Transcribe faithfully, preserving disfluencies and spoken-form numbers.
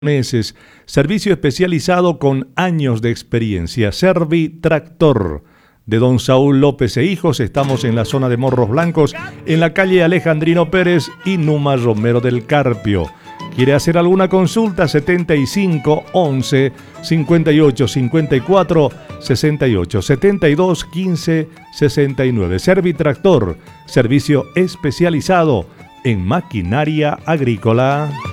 meses. Servicio especializado con años de experiencia. Servitractor. De don Saúl López e Hijos. Estamos en la zona de Morros Blancos, en la calle Alejandrino Pérez y Numa Romero del Carpio. ¿Quiere hacer alguna consulta? setenta y cinco, once, cincuenta y ocho, cincuenta y cuatro, sesenta y ocho, setenta y dos, quince, sesenta y nueve. Servitractor, servicio especializado en maquinaria agrícola.